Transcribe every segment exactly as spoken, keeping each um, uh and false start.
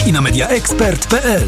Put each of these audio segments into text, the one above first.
i na media ekspert kropka p l.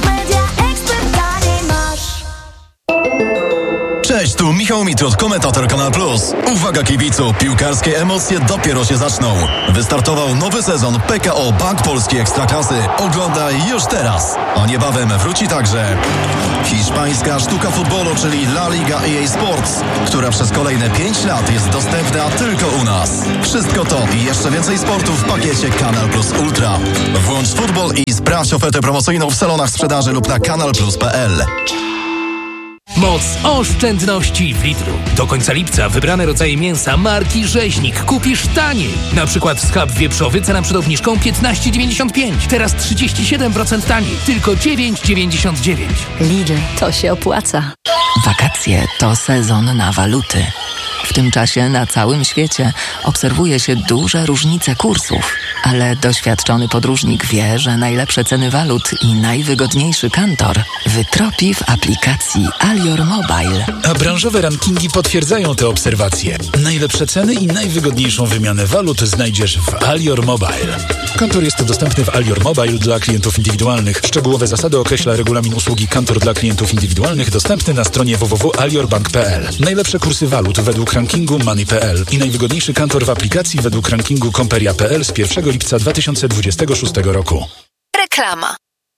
Cześć, tu Michał Mitrud, komentator Kanal Plus. Uwaga kibicu, piłkarskie emocje dopiero się zaczną. Wystartował nowy sezon P K O Bank Polski Ekstraklasy. Oglądaj już teraz. A niebawem wróci także hiszpańska sztuka futbolu, czyli La Liga E A Sports, która przez kolejne pięć lat jest dostępna tylko u nas. Wszystko to i jeszcze więcej sportu w pakiecie Kanal Plus Ultra. Włącz futbol i sprawdź ofertę promocyjną w salonach sprzedaży lub na kanal plus kropka p l. Moc oszczędności w Lidlu. Do końca lipca wybrane rodzaje mięsa marki Rzeźnik kupisz taniej. Na przykład schab wieprzowy cena przed obniżką piętnaście dziewięćdziesiąt pięć. Teraz trzydzieści siedem procent taniej. Tylko dziewięć dziewięćdziesiąt dziewięć. Lidl, to się opłaca. Wakacje to sezon na waluty. W tym czasie na całym świecie obserwuje się duże różnice kursów, ale doświadczony podróżnik wie, że najlepsze ceny walut i najwygodniejszy kantor wytropi w aplikacji Alior Mobile. A branżowe rankingi potwierdzają te obserwacje. Najlepsze ceny i najwygodniejszą wymianę walut znajdziesz w Alior Mobile. Kantor jest dostępny w Alior Mobile dla klientów indywidualnych. Szczegółowe zasady określa regulamin usługi Kantor dla klientów indywidualnych dostępny na stronie w w w kropka alior bank kropka p l. Najlepsze kursy walut według rankingu Money kropka p l i najwygodniejszy kantor w aplikacji według rankingu Komperia kropka p l z pierwszego lipca dwa tysiące dwudziestego szóstego roku. Reklama.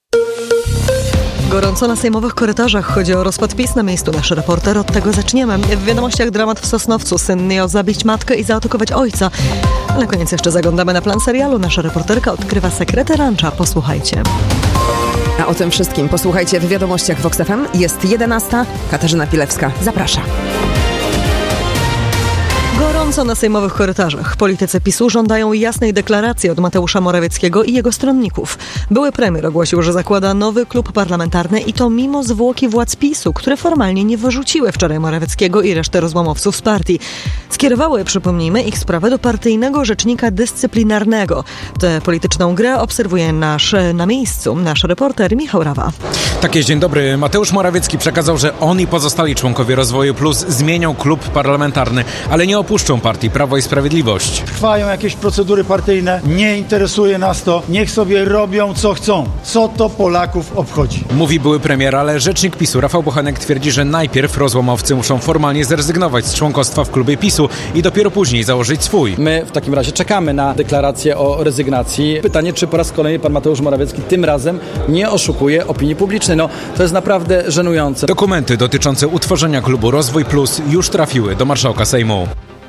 Gorąco na sejmowych korytarzach. Chodzi o rozpad PiS na miejscu. Nasz reporter, od tego zaczniemy. W wiadomościach dramat w Sosnowcu. Syn miał zabić matkę i zaatakować ojca. Na koniec jeszcze zaglądamy na plan serialu. Nasza reporterka odkrywa sekrety rancha. Posłuchajcie. A o tym wszystkim posłuchajcie w wiadomościach Vox F M. Jest jedenasta. Katarzyna Pilewska. Zaprasza. Gorąco na sejmowych korytarzach. Politycy PiSu żądają jasnej deklaracji od Mateusza Morawieckiego i jego stronników. Były premier ogłosił, że zakłada nowy klub parlamentarny i to mimo zwłoki władz PiSu, które formalnie nie wyrzuciły wczoraj Morawieckiego i resztę rozłamowców z partii. Skierowały, przypomnijmy, ich sprawę do partyjnego rzecznika dyscyplinarnego. Tę polityczną grę obserwuje nasz na miejscu nasz reporter Michał Rawa. Tak jest, dzień dobry. Mateusz Morawiecki przekazał, że on i pozostali członkowie Rozwoju Plus zmienią klub parlamentarny, ale nie opuszczą partii Prawo i Sprawiedliwość. Trwają jakieś procedury partyjne, nie interesuje nas to, niech sobie robią co chcą. Co to Polaków obchodzi? Mówi były premier, ale rzecznik PiSu Rafał Bochenek twierdzi, że najpierw rozłamowcy muszą formalnie zrezygnować z członkostwa w klubie PiSu i dopiero później założyć swój. My w takim razie czekamy na deklarację o rezygnacji. Pytanie, czy po raz kolejny pan Mateusz Morawiecki tym razem nie oszukuje opinii publicznej. No, to jest naprawdę żenujące. Dokumenty dotyczące utworzenia klubu Rozwój Plus już trafiły do marszałka Sejmu.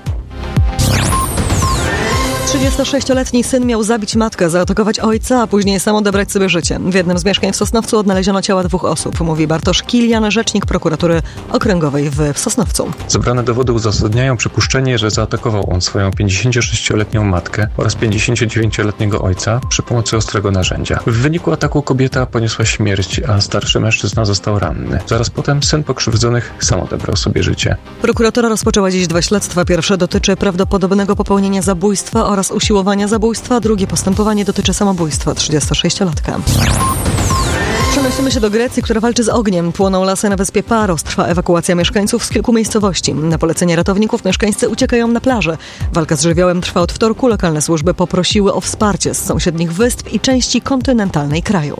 trzydziestosześcioletni syn miał zabić matkę, zaatakować ojca, a później sam odebrać sobie życie. W jednym z mieszkań w Sosnowcu odnaleziono ciała dwóch osób, mówi Bartosz Kilian, rzecznik prokuratury okręgowej w Sosnowcu. Zebrane dowody uzasadniają przypuszczenie, że zaatakował on swoją pięćdziesięciosześcioletnią matkę oraz pięćdziesięciodziewięcioletniego ojca przy pomocy ostrego narzędzia. W wyniku ataku kobieta poniosła śmierć, a starszy mężczyzna został ranny. Zaraz potem syn pokrzywdzonych sam odebrał sobie życie. Prokuratura rozpoczęła dziś dwa śledztwa. Pierwsze dotyczy prawdopodobnego popełnienia zabójstwa oraz usiłowania zabójstwa. Drugie postępowanie dotyczy samobójstwa trzydziestosześciolatka. Przenosimy się do Grecji, która walczy z ogniem. Płoną lasy na wyspie Paros. Trwa ewakuacja mieszkańców z kilku miejscowości. Na polecenie ratowników mieszkańcy uciekają na plażę. Walka z żywiołem trwa od wtorku. Lokalne służby poprosiły o wsparcie z sąsiednich wysp i części kontynentalnej kraju.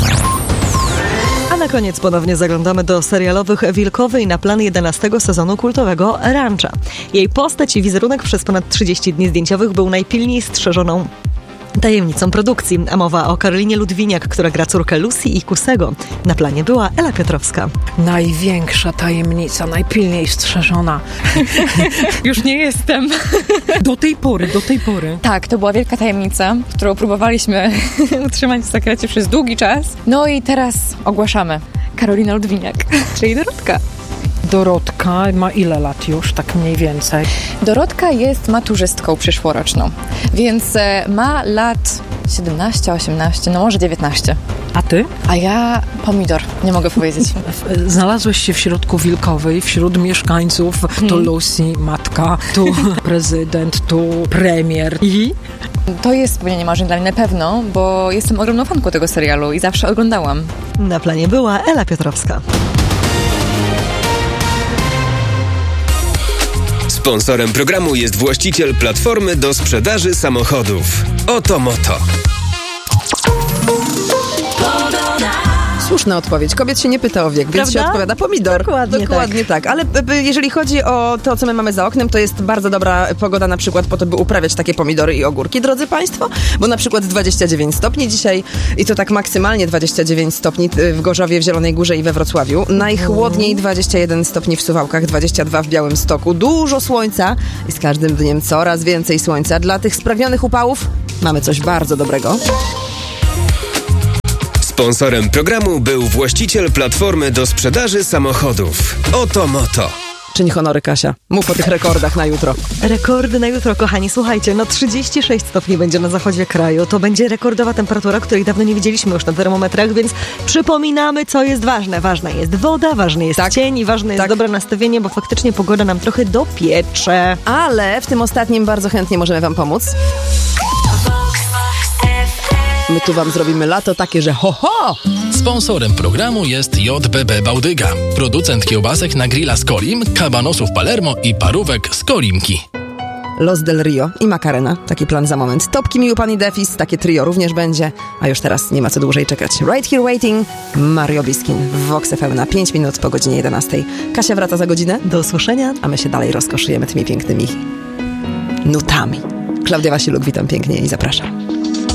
A na koniec ponownie zaglądamy do serialowych Wilkowej na plan jedenastego sezonu kultowego Rancha. Jej postać i wizerunek przez ponad trzydzieści dni zdjęciowych był najpilniej strzeżoną tajemnicą produkcji, a mowa o Karolinie Ludwiniak, która gra córkę Lucy i Kusego. Na planie była Ela Piotrowska. Największa tajemnica, najpilniej strzeżona. Już nie jestem. Do tej pory, do tej pory. Tak, to była wielka tajemnica, którą próbowaliśmy utrzymać w sekrecie przez długi czas. No i teraz ogłaszamy. Karolina Ludwiniak, czyli Dorotka. Dorotka ma ile lat już, tak mniej więcej? Dorotka jest maturzystką przyszłoroczną, więc ma lat siedemnaście, osiemnaście, no może dziewiętnaście. A ty? A ja pomidor, nie mogę powiedzieć. Znalazłeś się w środku Wilkowej, wśród mieszkańców, tu hmm. Lucy, matka, tu prezydent, tu premier. I? To jest spełnienie marzeń dla mnie na pewno, bo jestem ogromną fanką tego serialu i zawsze oglądałam. Na planie była Ela Piotrowska. Sponsorem programu jest właściciel platformy do sprzedaży samochodów Oto Moto. Jasna odpowiedź. Kobiet się nie pyta o wiek, więc się odpowiada pomidor. Dokładnie, Dokładnie tak. tak. Ale b- jeżeli chodzi o to, co my mamy za oknem, to jest bardzo dobra pogoda na przykład po to, by uprawiać takie pomidory i ogórki, drodzy Państwo, bo na przykład dwadzieścia dziewięć stopni dzisiaj i to tak maksymalnie dwadzieścia dziewięć stopni w Gorzowie, w Zielonej Górze i we Wrocławiu. Najchłodniej dwadzieścia jeden stopni w Suwałkach, dwadzieścia dwa w Białymstoku. Dużo słońca i z każdym dniem coraz więcej słońca. Dla tych spragnionych upałów mamy coś bardzo dobrego. Sponsorem programu był właściciel platformy do sprzedaży samochodów Oto Moto. Czyń honory, Kasia. Mów o tych rekordach na jutro. Rekordy na jutro, kochani. Słuchajcie, no trzydzieści sześć stopni będzie na zachodzie kraju. To będzie rekordowa temperatura, której dawno nie widzieliśmy już na termometrach, więc przypominamy, co jest ważne. Ważna jest woda, ważny jest tak. cień i ważne jest tak. dobre nastawienie, bo faktycznie pogoda nam trochę dopiecze. Ale w tym ostatnim bardzo chętnie możemy wam pomóc. My tu wam zrobimy lato takie, że ho, ho! Sponsorem programu jest J B B Bałdyga, producent kiełbasek na grilla z Kolim, kabanosów Palermo i parówek z Kolimki. Los del Rio i Macarena. Taki plan za moment. Topki Miu Pan i Defis, takie trio również będzie. A już teraz nie ma co dłużej czekać. Right Here Waiting, Mario Biskin w Vox F M na pięć minut po godzinie jedenastej. Kasia wraca za godzinę. Do usłyszenia. A my się dalej rozkoszujemy tymi pięknymi nutami. Klaudia Wasiluk, witam pięknie i zapraszam.